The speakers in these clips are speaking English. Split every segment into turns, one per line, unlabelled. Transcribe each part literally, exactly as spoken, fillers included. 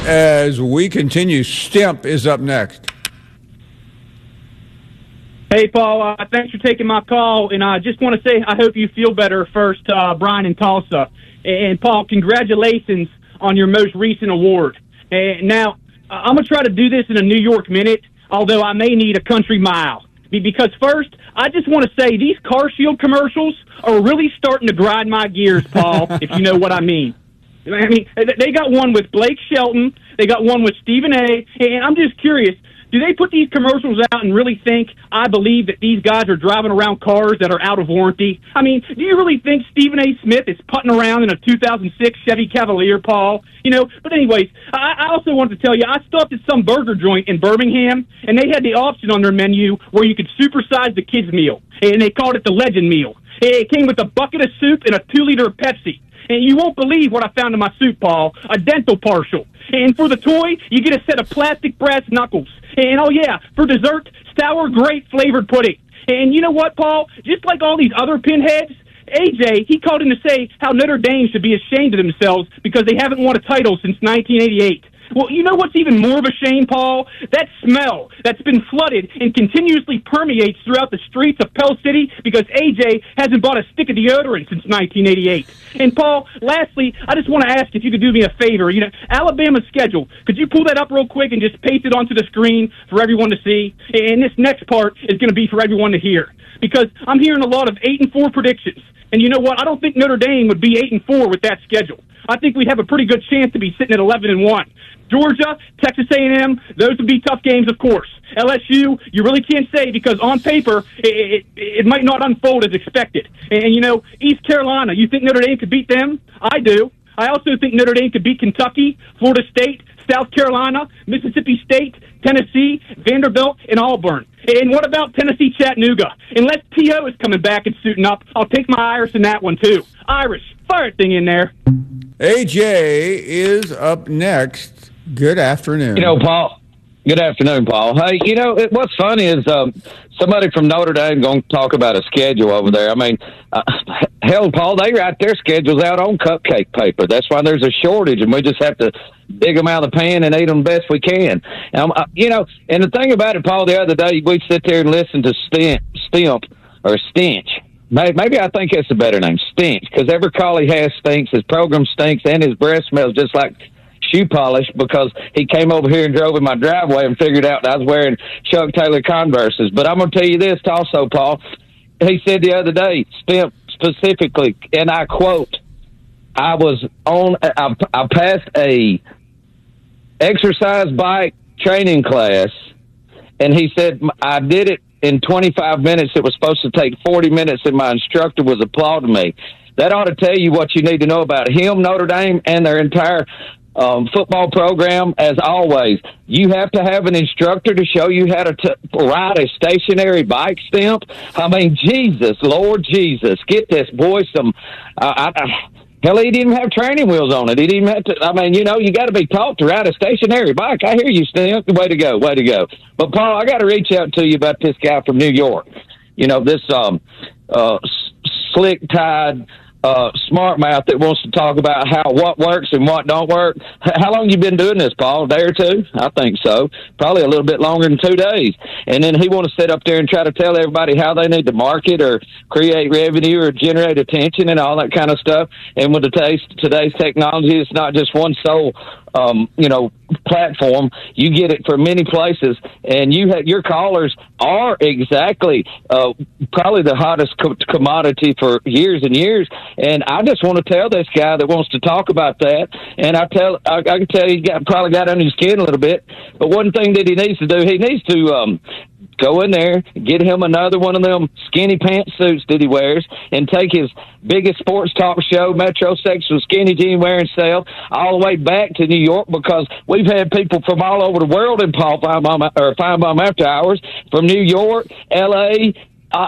as we continue. Stimp is up next.
Hey, Paul, uh, thanks for taking my call, and I just want to say I hope you feel better first, uh, Brian in Tulsa. And, Paul, congratulations on your most recent award. And now, I'm going to try to do this in a New York minute, although I may need a country mile. Because first, I just want to say these Car Shield commercials are really starting to grind my gears, Paul, if you know what I mean. I mean, they got one with Blake Shelton, they got one with Stephen A., and I'm just curious, do they put these commercials out and really think I believe that these guys are driving around cars that are out of warranty? I mean, do you really think Stephen A. Smith is putting around in a two thousand six Chevy Cavalier, Paul? You know, but anyways, I, I also wanted to tell you, I stopped at some burger joint in Birmingham, and they had the option on their menu where you could supersize the kids' meal, and they called it the Legend Meal. It came with a bucket of soup and a two-liter of Pepsi. And you won't believe what I found in my soup, Paul, a dental partial. And for the toy, you get a set of plastic brass knuckles. And, oh, yeah, for dessert, sour grape flavored pudding. And you know what, Paul? Just like all these other pinheads, A J, he called in to say how Notre Dame should be ashamed of themselves because they haven't won a title since nineteen eighty-eight. Well, you know what's even more of a shame, Paul? That smell that's been flooded and continuously permeates throughout the streets of Pell City because A J hasn't bought a stick of deodorant since nineteen eighty-eight. And, Paul, lastly, I just want to ask if you could do me a favor. You know, Alabama's schedule, could you pull that up real quick and just paste it onto the screen for everyone to see? And this next part is going to be for everyone to hear because I'm hearing a lot of eight and four predictions. And you know what? I don't think Notre Dame would be eight and four with that schedule. I think we'd have a pretty good chance to be sitting at eleven and one. Georgia, Texas A and M, those would be tough games, of course. L S U, you really can't say because on paper, it, it, it might not unfold as expected. And, and, you know, East Carolina, you think Notre Dame could beat them? I do. I also think Notre Dame could beat Kentucky, Florida State, South Carolina, Mississippi State, Tennessee, Vanderbilt, and Auburn. And what about Tennessee Chattanooga? Unless T O is coming back and suiting up, I'll take my Irish in that one, too. Irish, fire that thing in there.
A J is up next. Good afternoon.
You know, Paul. Good afternoon, Paul. Hey, you know, it, what's funny is um, somebody from Notre Dame going to talk about a schedule over there. I mean, uh, hell, Paul, they write their schedules out on cupcake paper. That's why there's a shortage, and we just have to dig them out of the pan and eat them best we can. Um, uh, you know, and the thing about it, Paul, the other day, we sit there and listen to Stimp, Stimp or Stench. Maybe I think it's a better name, Stench, because every call he has stinks. His program stinks, and his breath smells just like shoe polish because he came over here and drove in my driveway and figured out that I was wearing Chuck Taylor Converses. But I'm going to tell you this also, Paul. He said the other day, Stimp specifically, and I quote, I was on, I, I passed a exercise bike training class, and he said, I did it in twenty-five minutes. It was supposed to take forty minutes, and my instructor was applauding me. That ought to tell you what you need to know about him, Notre Dame, and their entire um, football program. As always, you have to have an instructor to show you how to t- ride a stationary bike, Stimp. I mean, Jesus, Lord Jesus, get this boy some. Uh, I, I, hell, he didn't have training wheels on it. He didn't have to. I mean, you know, you got to be taught to ride a stationary bike. I hear you, Stimp. Way to go, way to go. But Paul, I got to reach out to you about this guy from New York. You know, this um, uh, slick-tied, uh, smart mouth that wants to talk about how what works and what don't work. H- how long you been doing this, Paul? A day or two? I think so. Probably a little bit longer than two days. And then he want to sit up there and try to tell everybody how they need to market or create revenue or generate attention and all that kind of stuff. And with the today's, today's technology, it's not just one sole Um, you know, platform. You get it from many places, and you have, your callers are exactly uh, probably the hottest co- commodity for years and years. And I just want to tell this guy that wants to talk about that, and I tell I, I can tell you got probably got under his skin a little bit. But one thing that he needs to do, he needs to um, go in there, get him another one of them skinny pantsuits that he wears, and take his biggest sports talk show, metrosexual skinny jean wearing sale, all the way back to New York, because we've had people from all over the world in Paul Feinbaum, or Feinbaum After Hours, from New York, L A, uh,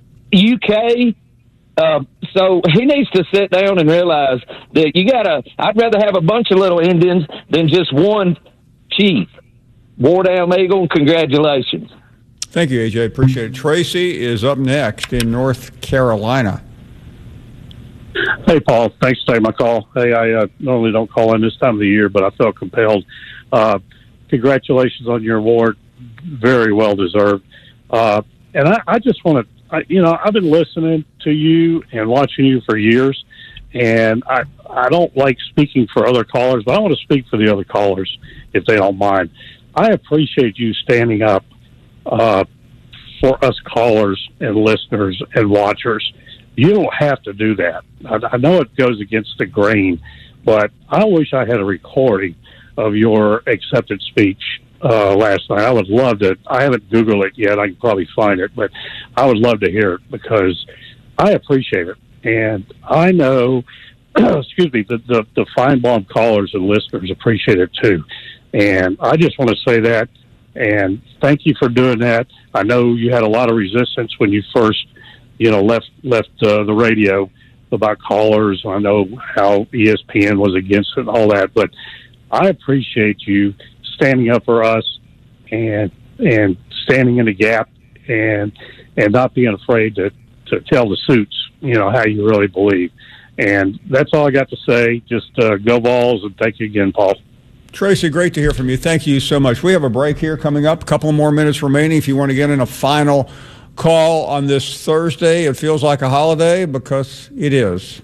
U K. Uh, so he needs to sit down and realize that you gotta, I'd rather have a bunch of little Indians than just one chief. War Down Eagle, congratulations.
Thank you, A J. Appreciate it. Tracy is up next in North Carolina.
Hey, Paul. Thanks for taking my call. Hey, I uh, normally don't call in this time of the year, but I felt compelled. Uh, congratulations on your award. Very well deserved. Uh, and I, I just want to, you know, I've been listening to you and watching you for years, and I, I don't like speaking for other callers, but I want to speak for the other callers, if they don't mind. I appreciate you standing up uh, for us callers and listeners and watchers. You don't have to do that. I, I know it goes against the grain, but I wish I had a recording of your acceptance speech uh, last night. I would love to. I haven't Googled it yet. I can probably find it, but I would love to hear it because I appreciate it. And I know, excuse me, the, the, the Feinbaum callers and listeners appreciate it too. And I just want to say that. And thank you for doing that. I know you had a lot of resistance when you first, you know, left left uh, the radio about callers. I know how E S P N was against it and all that, but I appreciate you standing up for us and and standing in the gap and and not being afraid to, to tell the suits, you know, how you really believe. And that's all I got to say. Just uh, go Vols, and thank you again, Paul.
Tracy, great to hear from you. Thank you so much. We have a break here coming up. A couple more minutes remaining. If you want to get in a final call on this Thursday, it feels like a holiday because it is.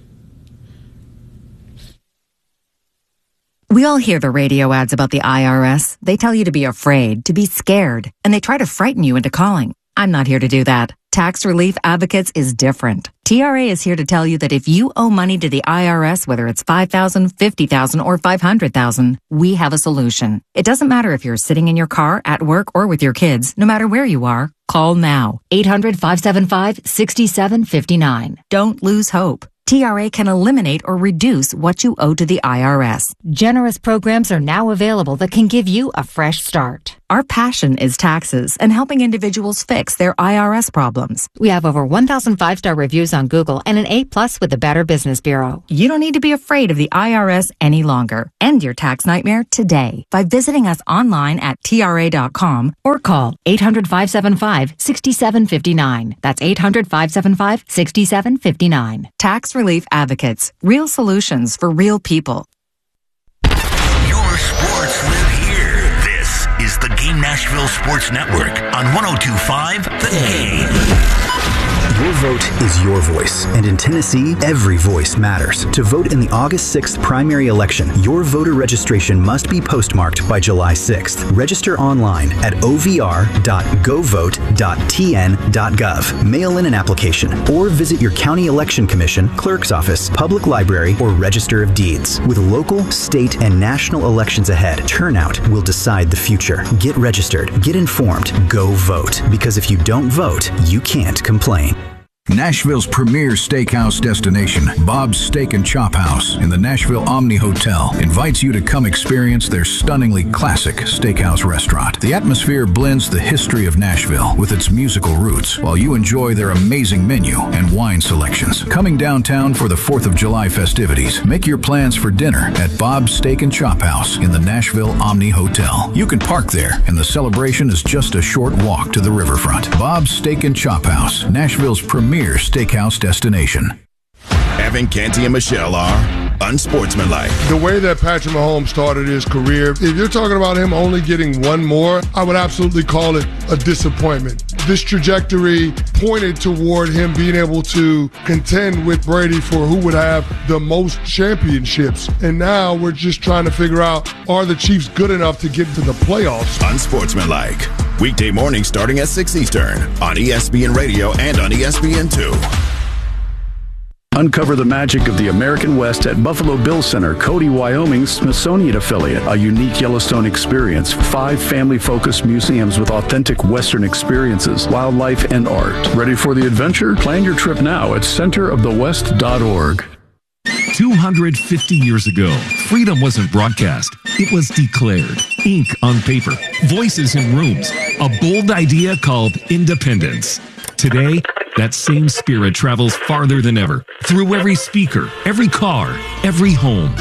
We all hear the radio ads about the I R S. They tell you to be afraid, to be scared, and they try to frighten you into calling. I'm not here to do that. Tax Relief Advocates is different. T R A is here to tell you that if you owe money to the I R S, whether it's five thousand dollars, fifty thousand dollars, or five hundred thousand dollars, we have a solution. It doesn't matter if you're sitting in your car, at work, or with your kids. No matter where you are, call now. eight hundred, five seven five, six seven five nine. Don't lose hope. T R A can eliminate or reduce what you owe to the I R S. Generous programs are now available that can give you a fresh start. Our passion is taxes and helping individuals fix their I R S problems. We have over one thousand five-star reviews on Google and an A plus with the Better Business Bureau. You don't need to be afraid of the I R S any longer. End your tax nightmare today by visiting us online at T R A dot com or call eight hundred, five seven five, six seven five nine. That's eight hundred, five seven five, six seven five nine. Tax Relief Advocates. Real solutions for real people.
Your sports live here. This is the Game Nashville Sports Network on one oh two point five The Game.
Your vote is your voice, and in Tennessee, every voice matters. To vote in the August sixth primary election, your voter registration must be postmarked by July sixth. Register online at o v r dot go vote dot t n dot gov. Mail in an application, or visit your county election commission, clerk's office, public library, or register of deeds. With local, state, and national elections ahead, turnout will decide the future. Get registered, get informed, go vote. Because if you don't vote, you can't complain.
Nashville's premier steakhouse destination, Bob's Steak and Chop House in the Nashville Omni Hotel, invites you to come experience their stunningly classic steakhouse restaurant. The atmosphere blends the history of Nashville with its musical roots, while you enjoy their amazing menu and wine selections. Coming downtown for the fourth of July festivities, make your plans for dinner at Bob's Steak and Chop House in the Nashville Omni Hotel. You can park there, and the celebration is just a short walk to the riverfront. Bob's Steak and Chop House, Nashville's premier steakhouse destination.
Evan Canty and Michelle are unsportsmanlike.
The way that Patrick Mahomes started his career, if you're talking about him only getting one more, I would absolutely call it a disappointment. This trajectory pointed toward him being able to contend with Brady for who would have the most championships. And now we're just trying to figure out, are the Chiefs good enough to get to the playoffs?
Unsportsmanlike. Weekday morning starting at six Eastern on E S P N Radio and on E S P N two.
Uncover the magic of the American West at Buffalo Bill Center, Cody, Wyoming's Smithsonian affiliate. A unique Yellowstone experience. Five family-focused museums with authentic Western experiences, wildlife, and art. Ready for the adventure? Plan your trip now at center of the west dot org.
two hundred fifty years ago, freedom wasn't broadcast. It was declared. Ink on paper. Voices in rooms. A bold idea called independence. Today, that same spirit travels farther than ever. Through every speaker, every car, every home.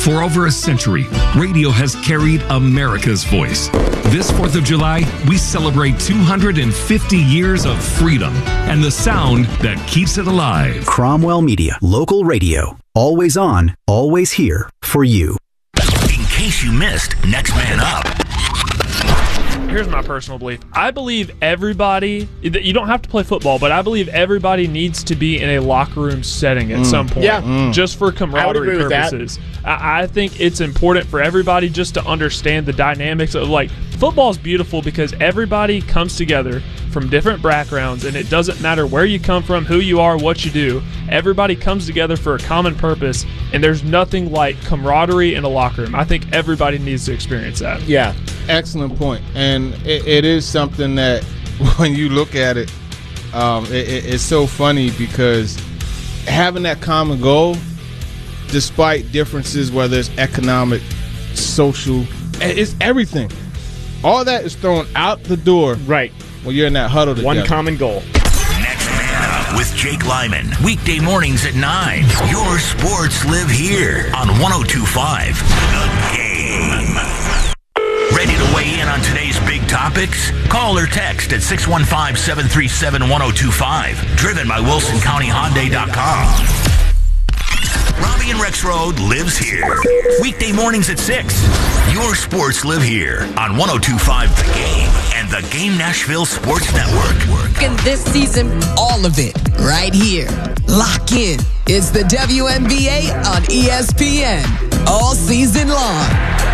For over a century, radio has carried America's voice. This fourth of July, we celebrate two hundred fifty years of freedom and the sound that keeps it alive.
Cromwell Media, local radio. Always on, always here for you.
In case you missed Next Man Up.
Here's my personal belief. I believe everybody, you don't have to play football, but I believe everybody needs to be in a locker room setting at mm. some point.
Yeah. Mm.
Just for camaraderie purposes. I, I think it's important for everybody just to understand the dynamics of, like, football's beautiful because everybody comes together from different backgrounds, and it doesn't matter where you come from, who you are, what you do. Everybody comes together for a common purpose, and there's nothing like camaraderie in a locker room. I think everybody needs to experience that.
Yeah, excellent point. And it, it is something that when you look at it, um, it, it, it's so funny because having that common goal, despite differences, whether it's economic, social, it's everything. All that is thrown out the door.
Right.
When you're in that huddle together.
One common goal.
Next Man Up with Jake Lyman. Weekday mornings at nine. Your sports live here on one oh two point five The Game. Ready to weigh in on today's big topics? Call or text at six one five, seven three seven, one oh two five. Driven by Wilson County Hyundai dot com. Robbie and Rex Road lives here. Weekday mornings at six. Your sports live here on one oh two point five The Game and the Game Nashville Sports Network.
And this season, all of it right here. Lock in. It's the W N B A on E S P N all season long.